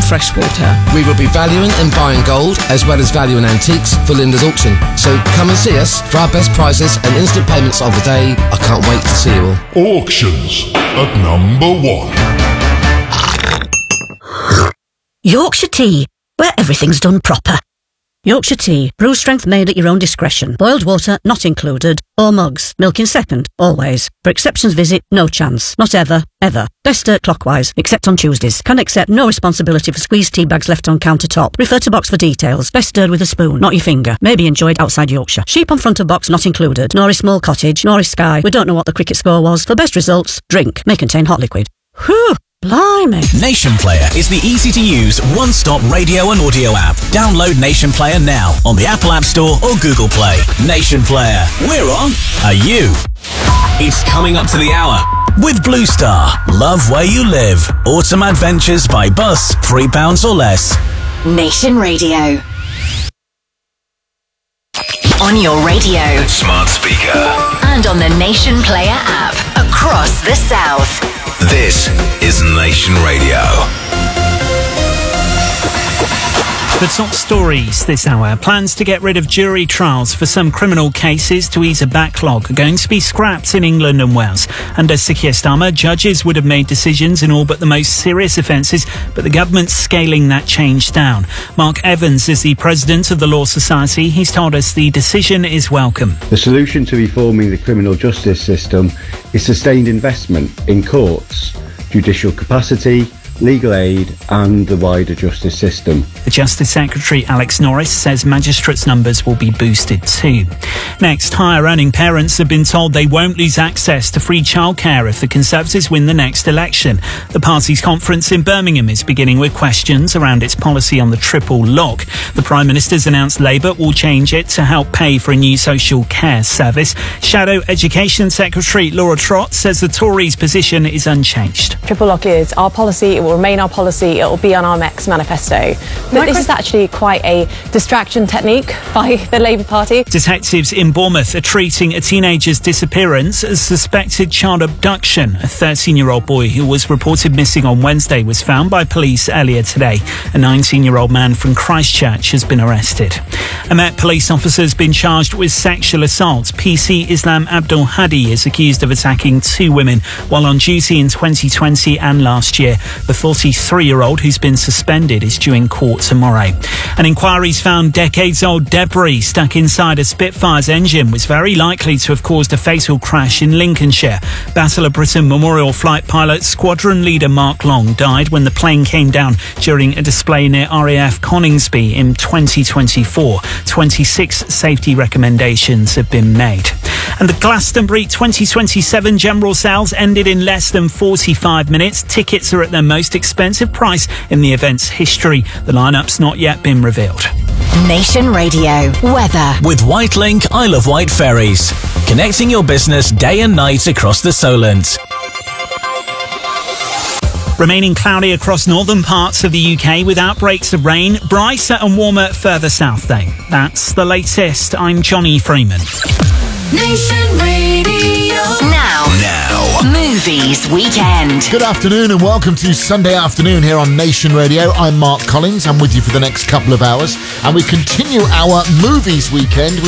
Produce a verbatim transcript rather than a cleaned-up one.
freshwater. We will be valuing and buying gold as well as valuing antiques for Linda's auction. So come and see us for our best prices and instant payments of the day. I can't wait to see you all. Auctions at number one. Yorkshire Tea, where everything's done proper. Yorkshire Tea, brew strength made at your own discretion. Boiled water not included. Or mugs. Milk in second, always. For exceptions visit, no chance. Not ever, ever. Best stir clockwise, except on Tuesdays. Can accept no responsibility for squeezed tea bags left on countertop. Refer to box for details. Best stirred with a spoon, not your finger. May be enjoyed outside Yorkshire. Sheep on front of box not included. Norris Small Cottage, Norris Sky. We don't know what the cricket score was. For best results, drink. May contain hot liquid. Whew! Blimey. Nation Player is the easy-to-use, one-stop radio and audio app. Download Nation Player now on the Apple App Store or Google Play. Nation Player. We're on. Are you? It's coming up to the hour. With Blue Star. Love where you live. Autumn adventures by bus. Three pounds or less. Nation Radio. On your radio. Smart speaker. And on the Nation Player app. Across the South. This is Nation Radio. The top stories this hour. Plans to get rid of jury trials for some criminal cases to ease a backlog are going to be scrapped in England and Wales. Under Sir Keir Starmer, judges would have made decisions in all but the most serious offences, but the government's scaling that change down. Mark Evans is the president of the Law Society. He's told us the decision is welcome. The solution to reforming the criminal justice system is sustained investment in courts, judicial capacity, legal aid and the wider justice system. The Justice Secretary Alex Norris says magistrates' numbers will be boosted too. Next, higher earning parents have been told they won't lose access to free childcare if the Conservatives win the next election. The party's conference in Birmingham is beginning with questions around its policy on the triple lock. The Prime Minister's announced Labour will change it to help pay for a new social care service. Shadow Education Secretary Laura Trott says the Tories' position is unchanged. Triple lock is our policy. It will remain our policy. It will be on our next manifesto. But this is actually quite a distraction technique by the Labour Party. Detectives in Bournemouth are treating a teenager's disappearance as suspected child abduction. A thirteen-year-old boy who was reported missing on Wednesday was found by police earlier today. A nineteen-year-old man from Christchurch has been arrested. A Met police officer has been charged with sexual assault. P C Islam Abdul Hadi is accused of attacking two women while on duty in twenty twenty and last year. The forty-three-year-old who's been suspended is due in court tomorrow. An inquiry's found decades-old debris stuck inside a Spitfire's engine was very likely to have caused a fatal crash in Lincolnshire. Battle of Britain Memorial Flight pilot Squadron Leader Mark Long died when the plane came down during a display near R A F Coningsby in twenty twenty-four. twenty-six safety recommendations have been made. And the Glastonbury twenty twenty-seven general sales ended in less than forty-five minutes. Tickets are at their most expensive price in the event's history. The lineup's not yet been revealed. Nation Radio. Weather. With Whitelink Isle of Wight ferries. Connecting your business day and night across the Solent. Remaining cloudy across northern parts of the U K with outbreaks of rain. Brighter and warmer further south though. That's the latest. I'm Johnny Freeman. Nation Radio. Now. Now. Movies Weekend. Good afternoon and welcome to Sunday Afternoon here on Nation Radio. I'm Mark Collins. I'm with you for the next couple of hours. And we continue our Movies Weekend with